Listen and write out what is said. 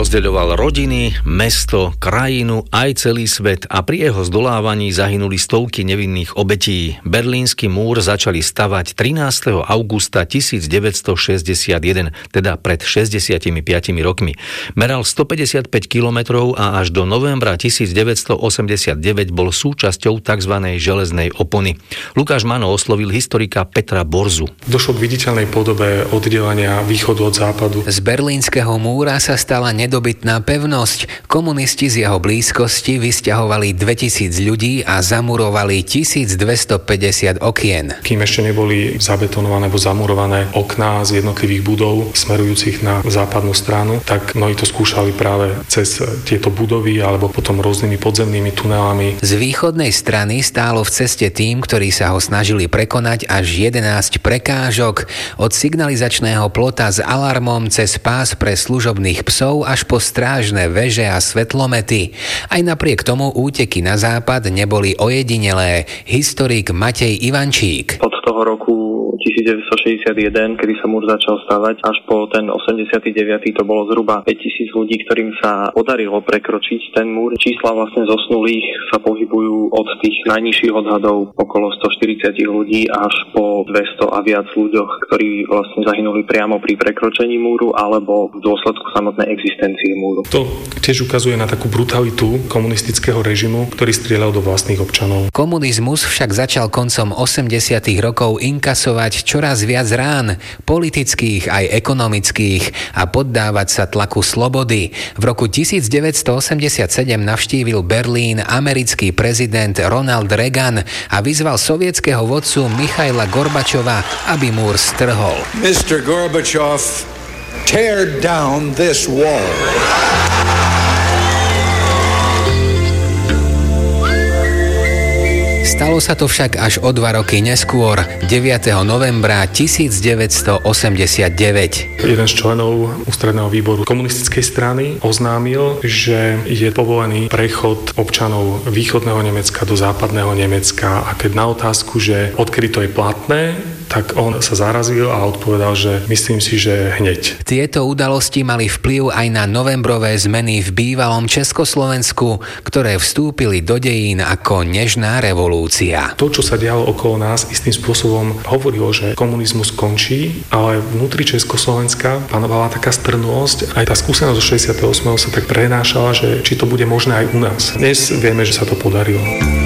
rozdeľoval rodiny, mesto, krajinu, aj celý svet a pri jeho zdolávaní zahynuli stovky nevinných obetí. Berlínsky múr začali stavať 13. augusta 1961, teda pred 65 rokmi. Meral 155 kilometrov a až do novembra 1989 bol súčasťou tzv. Železnej opony. Lukáš Mano oslovil historika Petra Borzu. Došlo k viditeľnej podobe oddelenia východu od západu. Z berlínskeho múra sa stala nedobytná pevnosť. Komunisti z jeho blízkosti vysťahovali 2000 ľudí a zamurovali 1250 okien. Kým ešte neboli zabetonované alebo zamurované okná z jednotlivých budov smerujúcich na západnú stranu, tak mnohí to skúšali práve cez tieto budovy alebo potom rôznymi podzemnými tunelami. Z východnej strany stálo v ceste tým, ktorí sa ho snažili prekonať, až 11 prekážok. Od signalizačného plota s alarmom cez pás pre služobných psov až po strážne veže a svetlomety. Aj napriek tomu úteky na západ neboli ojedinelé. Historik Matej Ivančík. Od toho roku 1961, kedy sa múr začal stavať, až po ten 89. to bolo zhruba 5000 ľudí, ktorým sa podarilo prekročiť ten múr. Čísla vlastne zosnulých sa pohybujú od tých najnižších odhadov okolo 140 ľudí až po 200 a viac ľuďoch, ktorí vlastne zahynuli priamo pri prekročení múru alebo v dôsledku samotnej existencie múru. To tiež ukazuje na takú brutalitu komunistického režimu, ktorý strieľal do vlastných občanov. Komunizmus však začal koncom 80. rokov inkasovať čoraz viac rán, politických aj ekonomických, a poddávať sa tlaku slobody. V roku 1987 navštívil Berlín americký prezident Ronald Reagan a vyzval sovietskeho vodcu Michaila Gorbačova, aby múr strhol. Mr. Gorbačov, tear down this wall. Stalo sa to však až o 2 roky neskôr, 9. novembra 1989. Jeden z členov ústredného výboru komunistickej strany oznámil, že je povolený prechod občanov východného Nemecka do západného Nemecka, a keď na otázku, že odkedy to je platné, tak on sa zarazil a odpovedal, že myslím si, že hneď. Tieto udalosti mali vplyv aj na novembrové zmeny v bývalom Československu, ktoré vstúpili do dejín ako nežná revolúcia. To, čo sa dialo okolo nás, istým spôsobom hovorilo, že komunizmus končí, ale vnútri Československa panovala taká strnulosť. Aj tá skúsenosť zo 68. sa tak prenášala, že či to bude možné aj u nás. Dnes vieme, že sa to podarilo.